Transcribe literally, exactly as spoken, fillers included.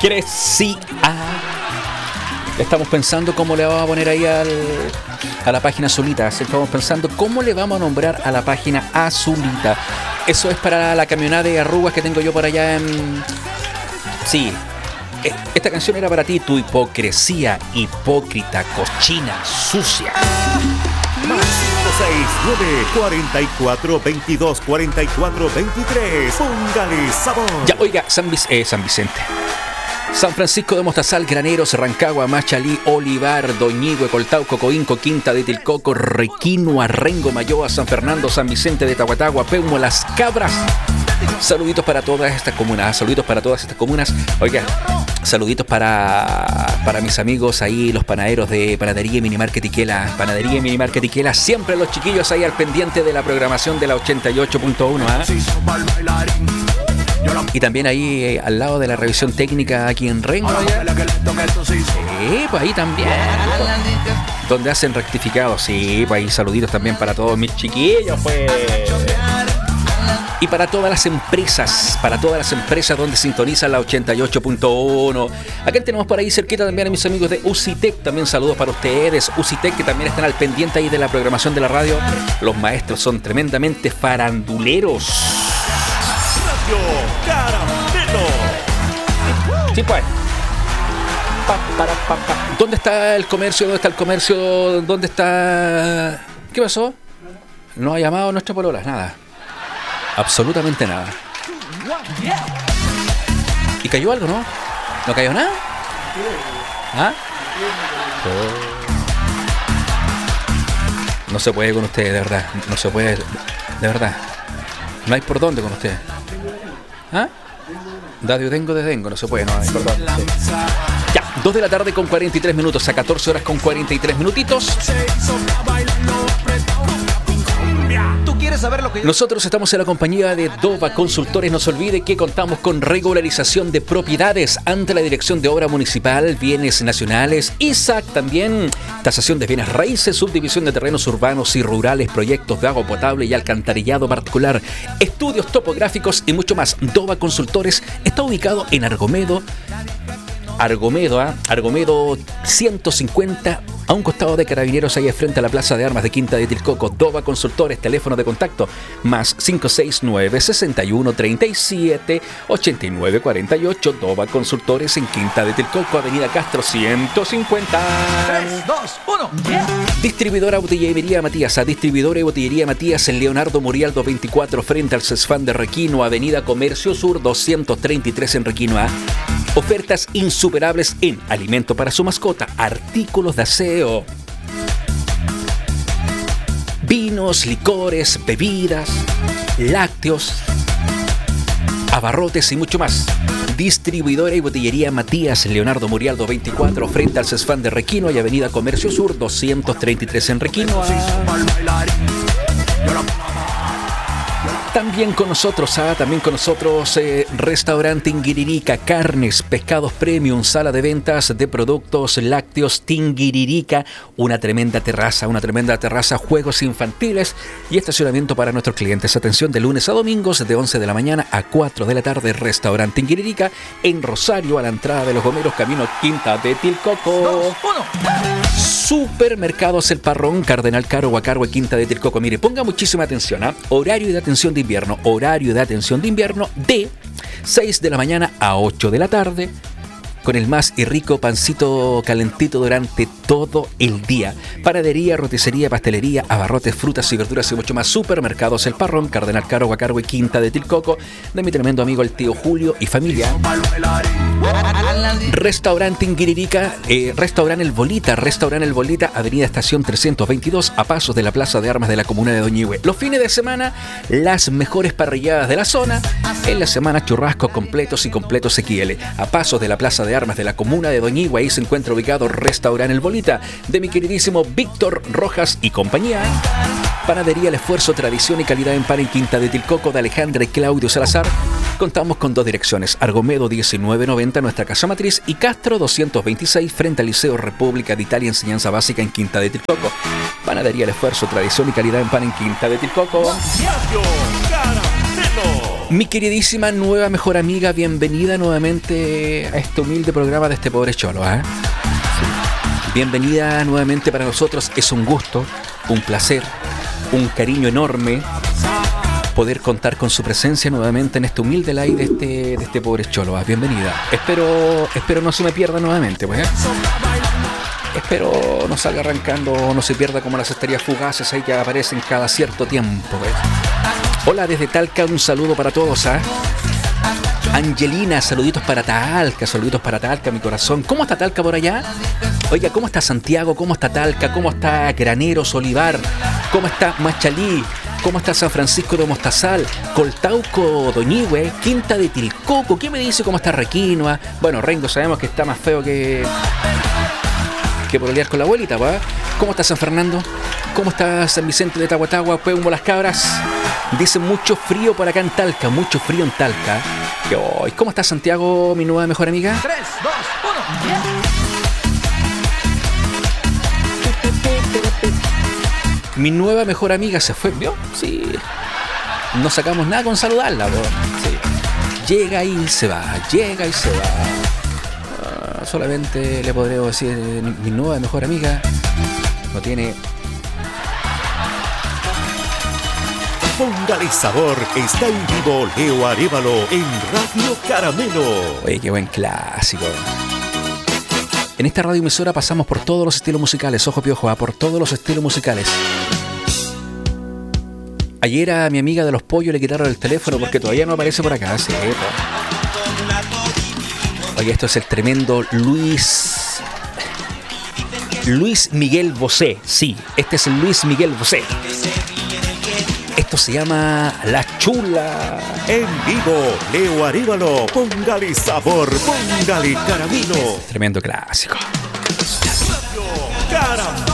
Hipocresía. Estamos pensando cómo le vamos a poner ahí al, a la página azulita. Estamos pensando cómo le vamos a nombrar a la página azulita. Eso es para la camionada de arrugas que tengo yo por allá en... Sí, esta canción era para ti, tu hipocresía, hipócrita, cochina, sucia. Más cinco seis nueve cuatro cuatro veintidós cuarenta y cuatro veintitrés. Póngale sabor. Ya, oiga, San, Vic- eh, San Vicente. San Francisco de Mostazal, Graneros, Rancagua, Machalí, Olivar, Doñigüe, Coltauco, Coinco, Quinta de Tilcoco, Requino, Arrengo, Mayoa, San Fernando, San Vicente de Tahuatagua, Peumo, Las Cabras. Saluditos para todas estas comunas, saluditos para todas estas comunas. Oiga, saluditos para, para mis amigos ahí, los panaderos de Panadería y Minimarket Iquela. Panadería y Minimarket Iquela, siempre los chiquillos ahí al pendiente de la programación de la ochenta y ocho punto uno. ¿eh? Y también ahí eh, al lado de la revisión técnica aquí en Rengo. Sí, pues ahí también. Donde hacen rectificados. Sí, pues ahí saluditos también para todos mis chiquillos, pues. Y para todas las empresas, para todas las empresas donde sintonizan la ochenta y ocho punto uno. Acá tenemos por ahí cerquita también a mis amigos de UCITEC. También saludos para ustedes. UCITEC, que también están al pendiente ahí de la programación de la radio. Los maestros son tremendamente faranduleros. Caramelo. Sí, pues. Pa, para, pa, pa. ¿Dónde está el comercio? ¿Dónde está el comercio? ¿Dónde está...? ¿Qué pasó? No ha llamado nuestra polola, nada. Absolutamente nada. ¿Y cayó algo, no? ¿No cayó nada? ¿Ah? No se puede con ustedes, de verdad. No se puede, de verdad. No hay por dónde con ustedes. ¿Ah? Dadio dengo de dengo, no se puede, no hay por dónde. Sí. Ya, dos de la tarde con cuarenta y tres minutos, a catorce horas con cuarenta y tres minutitos. Saber lo que... Nosotros estamos en la compañía de Dova Consultores. No se olvide que contamos con regularización de propiedades ante la Dirección de Obra Municipal, Bienes Nacionales, I S A C también, tasación de bienes raíces, subdivisión de terrenos urbanos y rurales, proyectos de agua potable y alcantarillado particular, estudios topográficos y mucho más. Dova Consultores está ubicado en Argomedo, Argomedo, ¿eh? Argomedo ciento cincuenta, a un costado de Carabineros, ahí frente a la Plaza de Armas de Quinta de Tilcoco. Dova Consultores, teléfono de contacto más cinco seis nueve, seis uno, tres siete, ocho nueve cuatro ocho. Dova Consultores en Quinta de Tilcoco, Avenida Castro ciento cincuenta. tres, dos, uno. Yeah. Distribuidora Botillería Matías, a Distribuidora y Botillería Matías en Leonardo Murialdo veinticuatro, frente al CESFAN de Requino, Avenida Comercio Sur doscientos treinta y tres en Requino. ¿eh? Ofertas insuperables en alimento para su mascota, artículos de aseo, vinos, licores, bebidas, lácteos, abarrotes y mucho más. Distribuidora y Botillería Matías, Leonardo Murialdo veinticuatro, frente al CESFAN de Requino y Avenida Comercio Sur doscientos treinta y tres en Requino. También con nosotros, ah, también con nosotros, eh, Restaurante Tinguiririca, carnes, pescados premium, sala de ventas de productos lácteos Tinguiririca, una tremenda terraza, una tremenda terraza, juegos infantiles y estacionamiento para nuestros clientes. Atención de lunes a domingos de once de la mañana a cuatro de la tarde. Restaurante Tinguiririca en Rosario, a la entrada de Los Gomeros, camino Quinta de Tilcoco. Dos, uno. Supermercados El Parrón, Cardenal Caro, Guacargue, Quinta de Tilcoco. Mire, ponga muchísima atención, ¿eh? Horario de atención de invierno, horario de atención de invierno de seis de la mañana a ocho de la tarde, con el más y rico pancito calentito durante todo el día. Panadería, roticería, pastelería, abarrotes, frutas y verduras y mucho más. Supermercados El Parrón, Cardenal Caro, Guacargue, Quinta de Tilcoco, de mi tremendo amigo el tío Julio y familia. Restaurante Tinguiririca, eh, Restaurante El Bolita, Restaurante El Bolita, Avenida Estación trescientos veintidós, a pasos de la Plaza de Armas de la comuna de Doñihue. Los fines de semana, las mejores parrilladas de la zona. En la semana, churrascos completos y completos X L. A pasos de la Plaza de Armas de la comuna de Doñihue, ahí se encuentra ubicado Restaurante El Bolita, de mi queridísimo Víctor Rojas y compañía. Panadería El Esfuerzo, tradición y calidad en pan en Quinta de Tilcoco, de Alejandra y Claudio Salazar. Contamos con dos direcciones, Argomedo diecinueve noventa, nuestra casa matriz, y Castro doscientos veintiséis, frente al Liceo República de Italia, enseñanza básica en Quinta de Tilcoco. Panadería El Esfuerzo, tradición y calidad en pan en Quinta de Tilcoco. Mi queridísima nueva mejor amiga, bienvenida nuevamente a este humilde programa de este pobre cholo, ¿eh? Sí. Bienvenida nuevamente para nosotros, es un gusto, un placer, un cariño enorme poder contar con su presencia nuevamente en este humilde live de este, de este pobre cholo, ¿eh? Bienvenida. Espero, espero no se me pierda nuevamente, pues, ¿eh? Espero no salga arrancando, no se pierda como las estrellas fugaces ahí que aparecen cada cierto tiempo, ¿ves? Hola desde Talca, un saludo para todos, ¿ah? ¿eh? Angelina, saluditos para Talca, saluditos para Talca, mi corazón. ¿Cómo está Talca por allá? Oiga, ¿cómo está Santiago? ¿Cómo está Talca? ¿Cómo está Graneros, Olivar? ¿Cómo está Machalí? ¿Cómo está San Francisco de Mostazal? Coltauco, Doñihue, Quinta de Tilcoco. ¿Qué me dice cómo está Requinoa? Bueno, Rengo sabemos que está más feo que... que pololear con la abuelita, ¿va? ¿Cómo está San Fernando? ¿Cómo está San Vicente de Tahuatahua, Pueblo Las Cabras? Dice mucho frío por acá en Talca, mucho frío en Talca. ¿Y cómo está Santiago, mi nueva mejor amiga? tres, dos, uno. Mi nueva mejor amiga se fue, ¿vio? Sí. No sacamos nada con saludarla, ¿no? Sí. Llega y se va, llega y se va. Solamente le podré decir, mi, mi nueva mejor amiga no tiene... Póngale sabor, está en vivo Leo Arévalo en Radio Caramelo. Oye, qué buen clásico. En esta radioemisora pasamos por todos los estilos musicales, ojo piojo, ¿eh? Por todos los estilos musicales. Ayer a mi amiga de los pollos le quitaron el teléfono porque todavía no aparece por acá, sí, pues. Oye, esto es el tremendo Luis... Luis Miguel Bosé. Sí, este es el Luis Miguel Bosé. Esto se llama La Chula. En vivo, Leo Arévalo. Póngale sabor, póngale caramelo. Tremendo clásico.